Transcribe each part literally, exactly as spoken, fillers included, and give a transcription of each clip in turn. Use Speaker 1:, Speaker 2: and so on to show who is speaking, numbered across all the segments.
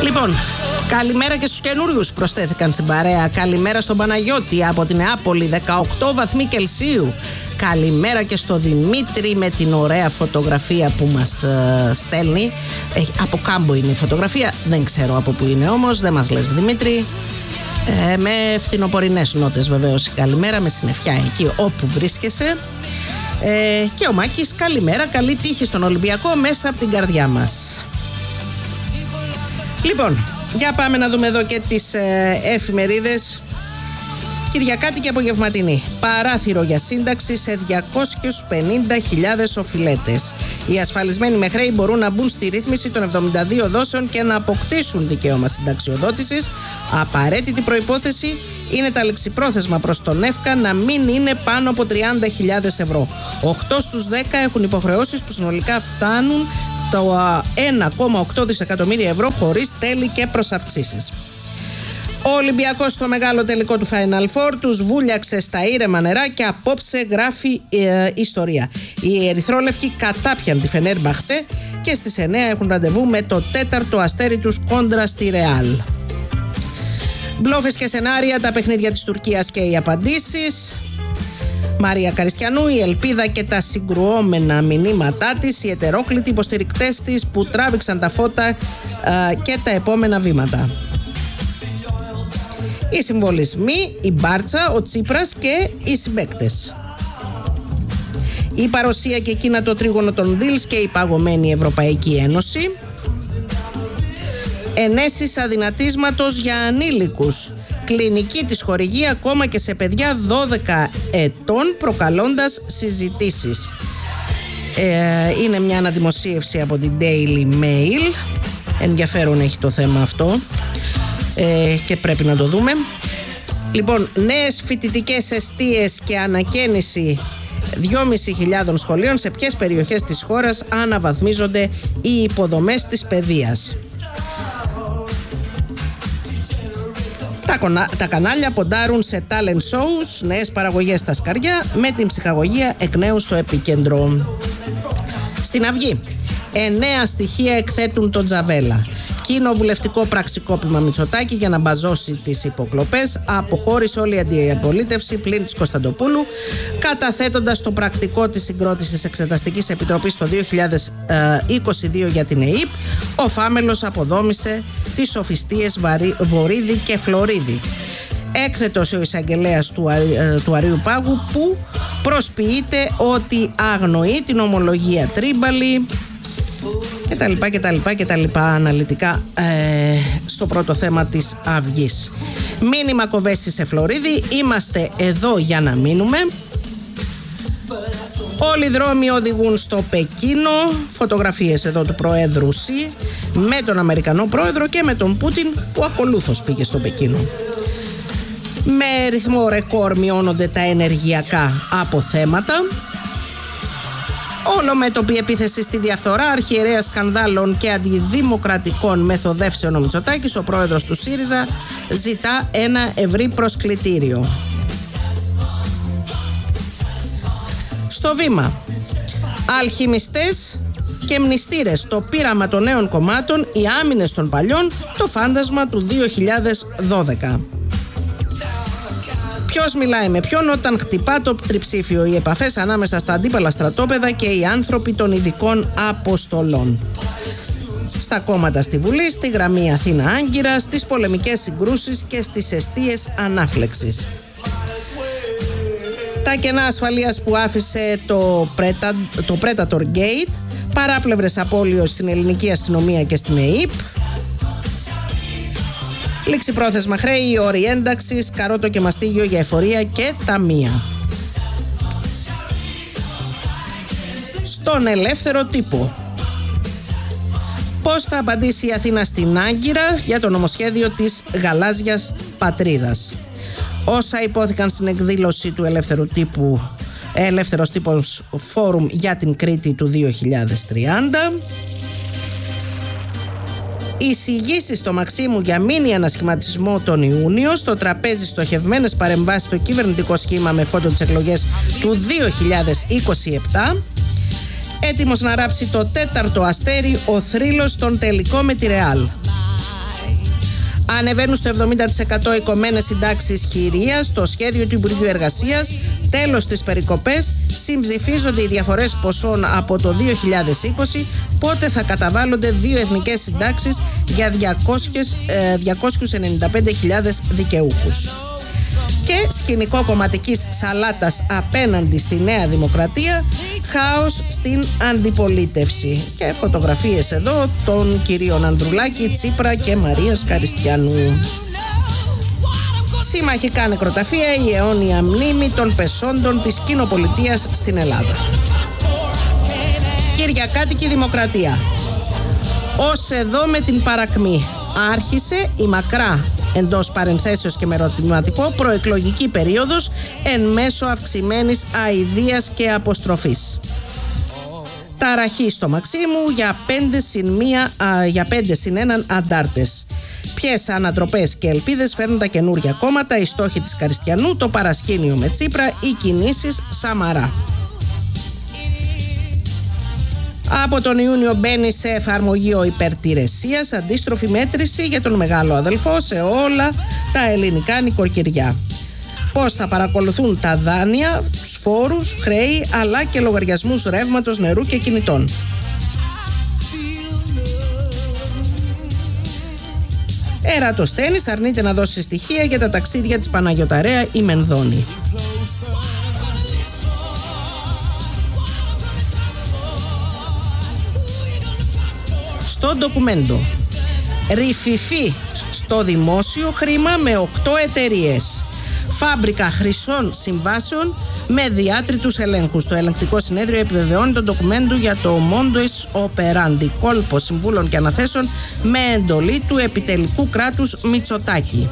Speaker 1: Λοιπόν, καλημέρα και στους καινούριους προσθέθηκαν στην παρέα. Καλημέρα στον Παναγιώτη από την Νεάπολη, δεκαοκτώ βαθμοί Κελσίου. Καλημέρα και στο Δημήτρη με την ωραία φωτογραφία που μας ε, στέλνει. Ε, από Κάμπο είναι η φωτογραφία, δεν ξέρω από που είναι όμως, δεν μας λες Δημήτρη. Ε, με φθινοπορεινές νότες βεβαίως. Καλημέρα, με συννεφιά εκεί όπου βρίσκεσαι. Ε, και ο Μάκης, καλημέρα, καλή τύχη στον Ολυμπιακό μέσα από την καρδιά μας. Λοιπόν, για πάμε να δούμε εδώ και τις ε, εφημερίδες. Κυριακάτη και απογευματινή. Παράθυρο για σύνταξη σε διακόσιες πενήντα χιλιάδες οφειλέτες. Οι ασφαλισμένοι με χρέη μπορούν να μπουν στη ρύθμιση των εβδομήντα δύο δόσεων και να αποκτήσουν δικαίωμα συνταξιοδότησης. Απαραίτητη προϋπόθεση είναι τα λεξιπρόθεσμα προς τον ΕΦΚΑ να μην είναι πάνω από τριάντα χιλιάδες ευρώ. οκτώ στους δέκα έχουν υποχρεώσεις που συνολικά φτάνουν το ένα κόμμα οκτώ δισεκατομμύρια ευρώ χωρίς τέλη και προσαυξήσεις. Ο Ολυμπιακός στο μεγάλο τελικό του Final Four τους βούλιαξε στα ήρεμα νερά και απόψε γράφει ε, ιστορία. Οι ερυθρόλευκοι κατάπιαν τη Φενέρμπαχτσε και στις εννέα έχουν ραντεβού με το τέταρτο αστέρι τους κόντρα στη Ρεάλ. Μπλόφες και σενάρια, τα παιχνίδια της Τουρκίας και οι απαντήσεις. Μαρία Καριστιανού, η ελπίδα και τα συγκρουόμενα μηνύματά της, οι ετερόκλητοι υποστηρικτές της που τράβηξαν τα φώτα ε, και τα επόμενα βήματα. Οι συμβολισμοί, η Μπάρτσα, ο Τσίπρας και οι συμπαίκτες. Η παρουσία και εκείνα το τρίγωνο των Δίλς και η παγωμένη Ευρωπαϊκή Ένωση. Ενέσεις αδυνατίσματος για ανήλικους. Κλινική της χορηγεί ακόμα και σε παιδιά δώδεκα ετών, προκαλώντας συζητήσεις. Ε, είναι μια αναδημοσίευση από την Daily Mail. Ενδιαφέρον έχει το θέμα αυτό. Ε, και πρέπει να το δούμε. Λοιπόν, νέες φοιτητικές εστίες και ανακαίνιση δυόμισι χιλιάδες σχολείων. Σε ποιες περιοχές της χώρας αναβαθμίζονται οι υποδομές της παιδείας. Τα, κονα, τα κανάλια ποντάρουν σε talent shows, νέες παραγωγές στα σκαριά, με την ψυχαγωγία εκ νέου στο επίκεντρο. Στην Αυγή, εννέα στοιχεία εκθέτουν τον Τζαβέλα. Κοινοβουλευτικό πραξικόπημα Μητσοτάκη για να μπαζώσει τις υποκλοπές. Αποχώρησε όλη η αντιπολίτευση πλην της Κωνσταντοπούλου, καταθέτοντας το πρακτικό της συγκρότησης Εξεταστικής Επιτροπής το δύο χιλιάδες είκοσι δύο για την ΕΥΠ. Ο Φάμελος αποδόμησε τις σοφιστίες Βορίδη και Φλωρίδη. Έκθετος ο εισαγγελέας του, του Αρείου Πάγου, που προσποιείται ότι αγνοεί την ομολογία Τρίμπαλη και τα λοιπά και τα λοιπά και τα λοιπά αναλυτικά ε, στο πρώτο θέμα της Αυγής. Μήνυμα Κοβέση σε Φλωρίδη, είμαστε εδώ για να μείνουμε. Όλοι οι δρόμοι οδηγούν στο Πεκίνο. Φωτογραφίες εδώ του Προέδρου Σι με τον Αμερικανό Πρόεδρο και με τον Πούτιν που ακολούθως πήγε στο Πεκίνο. Με ρυθμό ρεκόρ μειώνονται τα ενεργειακά αποθέματα. Ολομέτωπη επίθεση στη διαφθορά, αρχιερέα σκανδάλων και αντιδημοκρατικών μεθοδεύσεων ο Μητσοτάκης, ο πρόεδρος του ΣΥΡΙΖΑ, ζητά ένα ευρύ προσκλητήριο. Στο Βήμα, αλχημιστές και μνηστήρες, το πείραμα των νέων κομμάτων, οι άμυνες των παλιών, το φάντασμα του δύο χιλιάδες δώδεκα. Ποιος μιλάει με ποιον όταν χτυπά το τριψήφιο, οι επαφές ανάμεσα στα αντίπαλα στρατόπεδα και οι άνθρωποι των ειδικών αποστολών. Στα κόμματα στη Βουλή, στη γραμμή Αθήνα-Άγκυρα, στις πολεμικές συγκρούσεις και στις εστίες ανάφλεξης. Τα κενά ασφαλείας που άφησε το, Preta, το Predator Gate, παράπλευρες απώλειες στην ελληνική αστυνομία και στην ΕΥΠ. Λήξη πρόθεσμα χρέη, όροι ένταξης, καρότο και μαστίγιο για εφορία και ταμεία. Στον ελεύθερο τύπο. Πώς θα απαντήσει η Αθήνα στην Άγκυρα για το νομοσχέδιο της γαλάζιας πατρίδας. Όσα υπόθηκαν στην εκδήλωση του ελεύθερου τύπου, Ελεύθερος Τύπος Φόρουμ για την Κρήτη του δύο χιλιάδες τριάντα. Εισηγήσεις στο Μαξίμου για μίνι ανασχηματισμό τον Ιούνιο. Στο τραπέζι στοχευμένες παρεμβάσεις στο κυβερνητικό σχήμα με φόντο τις εκλογές του δύο χιλιάδες είκοσι επτά. Έτοιμος να ράψει το τέταρτο αστέρι ο θρύλος στον τελικό με τη Ρεάλ. Ανεβαίνουν στο εβδομήντα τοις εκατό οι κομμένες συντάξεις χειρίας, το σχέδιο του Υπουργείου Εργασίας, τέλος στις περικοπές, συμψηφίζονται οι διαφορές ποσών από το δύο χιλιάδες είκοσι, πότε θα καταβάλλονται δύο εθνικές συντάξεις για διακόσιες ενενήντα πέντε χιλιάδες δικαιούχους. Και σκηνικό κομματικής σαλάτας απέναντι στη Νέα Δημοκρατία, χάος στην αντιπολίτευση. Και φωτογραφίες εδώ των κυρίων Ανδρουλάκη, Τσίπρα και Μαρίας Καριστιανού. Συμμαχικά νεκροταφεία, η αιώνια μνήμη των πεσόντων της κοινοπολιτείας στην Ελλάδα. Κυριακάτικη Δημοκρατία. Ως εδώ με την παρακμή. Άρχισε η μακρά, εντός παρενθέσεως και με ερωτηματικό, προεκλογική περίοδος εν μέσω αυξημένης αηδίας και αποστροφής. Ταραχή στο Μαξίμου για πέντε συν μία, α, για πέντε συν έναν αντάρτες. Ποιες ανατροπές και ελπίδες φέρνουν τα καινούργια κόμματα, οι στόχοι της Καριστιανού, το παρασκήνιο με Τσίπρα, οι κινήσεις Σαμαρά. Από τον Ιούνιο μπαίνει σε εφαρμογή ο υπερτηρεσίας, αντίστροφη μέτρηση για τον μεγάλο αδελφό σε όλα τα ελληνικά νοικοκυριά. Πώς θα παρακολουθούν τα δάνεια, φόρους, χρέη, αλλά και λογαριασμούς ρεύματος, νερού και κινητών. Ερατοσθένης αρνείται να δώσει στοιχεία για τα ταξίδια της Παναγιωταρέα η Μενδώνη. Στο ντοκουμέντο, ρηφιφή στο δημόσιο χρήμα με οκτώ εταιρείες. Φάμπρικα χρυσών συμβάσεων με διάτριτους ελέγχους. Το ελεγκτικό συνέδριο επιβεβαιώνει το ντοκουμέντο για το modus operandi, κόλπο συμβούλων και αναθέσεων με εντολή του επιτελικού κράτους Μητσοτάκη.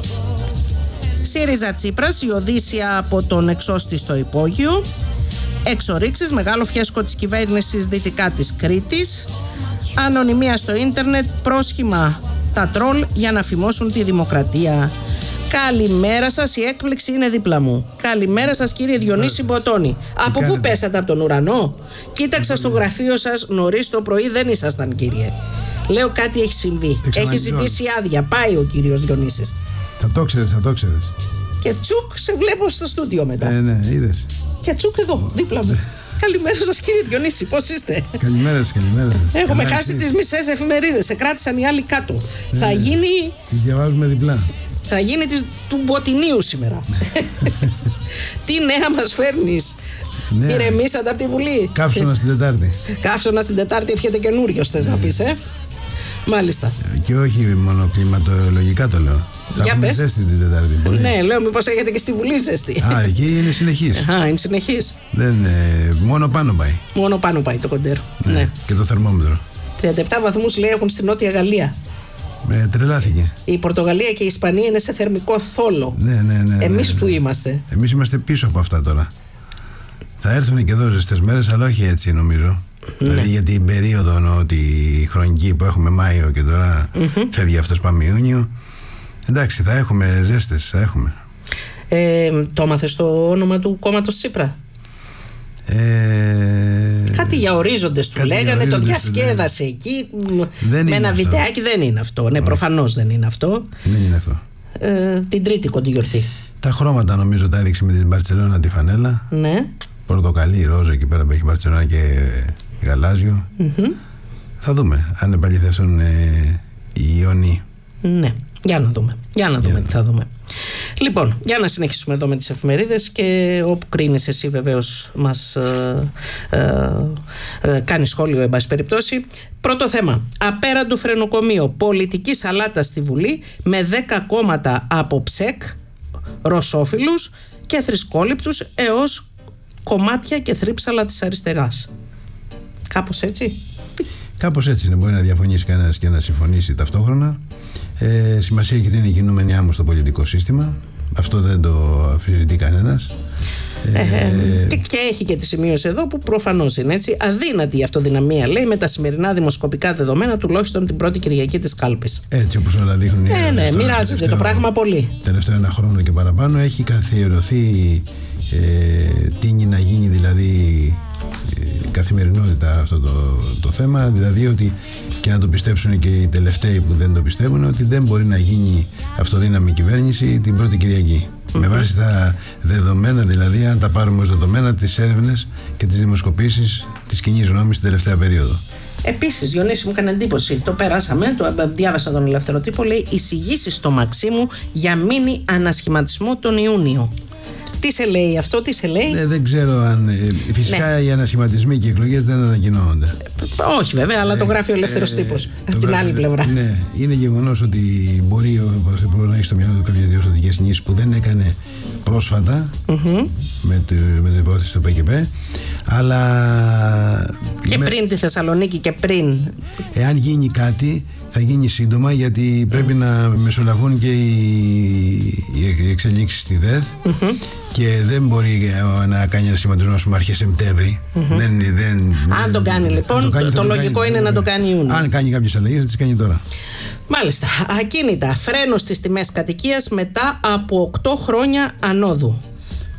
Speaker 1: ΣΥΡΙΖΑ Τσίπρας, η Οδύσσια από τον εξώστη στο υπόγειο. Εξορίξεις, μεγάλο φιέσκο της κυβέρνησης δυτικά της Κρήτης. Ανωνυμία στο ίντερνετ, πρόσχημα τα τρόλ για να φημώσουν τη δημοκρατία. Καλημέρα σας, η έκπληξη είναι δίπλα μου. Καλημέρα σας κύριε Διονύση Μποτώνη. Από πού πέσατε, από τον ουρανό? Κοίταξα στο γραφείο σας νωρίς το πρωί, δεν ήσασταν κύριε. Λέω κάτι έχει συμβεί. Έχει ζητήσει άδεια, πάει ο κύριος Διονύσης.
Speaker 2: Θα το ξέρεις, θα το ξέρεις.
Speaker 1: Και τσουκ, σε βλέπω στο στούντιο μετά.
Speaker 2: Ε, ναι, είδες.
Speaker 1: Και τσουκ εδώ, δίπλα μου. Καλημέρα σας κύριε Διονύση, πώς είστε?
Speaker 2: Καλημέρα σας, καλημέρα σας.
Speaker 1: Έχουμε χάσει εσείς τις μισές εφημερίδες, σε κράτησαν οι άλλοι κάτω.
Speaker 2: Ε,
Speaker 1: θα γίνει...
Speaker 2: Τις διαβάζουμε διπλά.
Speaker 1: Θα γίνει της, του Μποτινίου σήμερα. Τι νέα μας φέρνεις?
Speaker 2: Ναι.
Speaker 1: Ηρεμήσατε από τη Βουλή.
Speaker 2: Κάψωνα στην Τετάρτη.
Speaker 1: Κάψωνα στην Τετάρτη, έρχεται καινούριος, θες να πεις, ε? Μάλιστα.
Speaker 2: Και όχι μόνο κλιματολογικά το λέω. Θα
Speaker 1: Για
Speaker 2: έχουμε
Speaker 1: πες.
Speaker 2: ζέστη την Τετάρτη. Πολύ.
Speaker 1: Ναι, λέω μήπως έχετε και στη Βουλή ζέστη.
Speaker 2: Α, εκεί είναι συνεχής.
Speaker 1: Α, είναι συνεχής.
Speaker 2: Δεν, ε, μόνο πάνω πάει.
Speaker 1: Μόνο πάνω πάει το κοντέρ.
Speaker 2: Ναι.
Speaker 1: Ναι.
Speaker 2: Και το θερμόμετρο.
Speaker 1: τριάντα επτά βαθμούς λέει έχουν στη Νότια Γαλλία.
Speaker 2: Ε, τρελάθηκε.
Speaker 1: Η Πορτογαλία και η Ισπανία είναι σε θερμικό θόλο.
Speaker 2: Ναι, ναι, ναι.
Speaker 1: Εμείς
Speaker 2: ναι, ναι.
Speaker 1: που είμαστε?
Speaker 2: Εμείς είμαστε πίσω από αυτά τώρα. Θα έρθουν και εδώ ζεστές μέρες, αλλά όχι έτσι νομίζω. Ναι. Δηλαδή για την περίοδο τη χρονική που έχουμε Μάιο και τώρα mm-hmm. φεύγει αυτός, πάμε Ιούνιο. Εντάξει, θα έχουμε ζέστες, θα έχουμε. Ε,
Speaker 1: το έμαθες το όνομα του κόμματος Τσίπρα?
Speaker 2: Ε,
Speaker 1: κάτι για ορίζοντες του λέγανε, το διασκέδασε εκεί δεν με ένα αυτό. Βιντεάκι. Δεν είναι αυτό, ναι, προφανώς δεν είναι αυτό.
Speaker 2: Δεν είναι αυτό.
Speaker 1: Ε, την τρίτη κοντή γιορτή.
Speaker 2: Τα χρώματα νομίζω τα έδειξε με την Μπαρτσελώνα τη φανέλα.
Speaker 1: Ναι.
Speaker 2: Πορτοκαλί, ρόζα εκεί πέρα που έχει Μπαρτσελώνα και γαλάζιο. Mm-hmm. Θα δούμε αν επαληθευτούν ε, οι Ιωνοί. Ναι. Για να δούμε, για να δούμε για τι θα δούμε. Λοιπόν, για να συνεχίσουμε εδώ με τις εφημερίδες και όπου κρίνεις εσύ βεβαίως μας ε, ε, ε, κάνει σχόλιο εν πάση περιπτώσει. Πρώτο θέμα, απέραντο φρενοκομείο, πολιτική σαλάτα στη Βουλή με δέκα κόμματα από ψεκ, ρωσόφιλους και θρησκόληπτους έως κομμάτια και θρύψαλα της αριστεράς. Κάπως έτσι. Κάπως έτσι είναι, μπορεί να διαφωνήσει κανένας και να συμφωνήσει ταυτόχρονα. Ε, σημασία έχει ότι είναι κινούμενη άμμο στο πολιτικό σύστημα. Αυτό δεν το αφισβητεί κανένας. Ε, ε, και, και έχει και τη σημείωση εδώ που προφανώς είναι έτσι. Αδύνατη η αυτοδυναμία, λέει, με τα σημερινά δημοσκοπικά δεδομένα, τουλάχιστον την πρώτη Κυριακή της κάλπης. Έτσι όπως όλα δείχνουν. Ε, ναι, μοιράζεται το πράγμα πολύ. Τελευταίο ένα χρόνο και παραπάνω έχει καθιερωθεί ε, τίνει να γίνει δηλαδή. Ε, καθημερινότητα αυτό το, το θέμα, δηλαδή ότι, και να το πιστέψουν και οι τελευταίοι που δεν το πιστεύουν, ότι δεν μπορεί να γίνει αυτοδύναμη κυβέρνηση την πρώτη Κυριακή. Mm-hmm. Με βάση τα δεδομένα, δηλαδή, αν τα πάρουμε ως δεδομένα, τις έρευνες και τις δημοσκοπήσεις της κοινής γνώμης την τελευταία περίοδο.
Speaker 1: Επίσης, Διονύση, μου έκανε εντύπωση. Το περάσαμε, το διάβασα τον Ελεύθερο Τύπο. Λέει εισηγήσεις στο Μαξίμου για μίνι ανασχηματισμό τον Ιούνιο. Τι σε λέει αυτό, τι σε λέει?
Speaker 2: Ε, δεν ξέρω αν. Φυσικά ναι. Οι ανασχηματισμοί και οι εκλογές δεν ανακοινώνονται.
Speaker 1: Όχι, βέβαια, αλλά ε, το γράφει ο Ελεύθερος ε, Τύπος. Από την άλλη πλευρά.
Speaker 2: Ναι, είναι γεγονός ότι μπορεί ο Πρωθυπουργός να έχει στο μυαλό του κάποιες διορθωτικές κινήσεις που δεν έκανε πρόσφατα mm-hmm. με, το, με την υπόθεση του ΠΚΠ. Αλλά.
Speaker 1: Και με, πριν τη Θεσσαλονίκη και πριν.
Speaker 2: Εάν γίνει κάτι, θα γίνει σύντομα, γιατί πρέπει να μεσολαβούν και οι, οι εξελίξεις στη ΔΕΔ mm-hmm. και δεν μπορεί να κάνει ένα σχηματισμό με αρχές Σεπτέμβρη. Mm-hmm. Δεν, δεν,
Speaker 1: αν το κάνει λοιπόν, το, κάνει, το, το λογικό κάνει, είναι να το κάνει Ιούνιο.
Speaker 2: Αν κάνει κάποιες αλλαγές, θα τις κάνει τώρα.
Speaker 1: Μάλιστα. Ακίνητα. Φρένο στις τιμές κατοικίας μετά από οκτώ χρόνια ανόδου.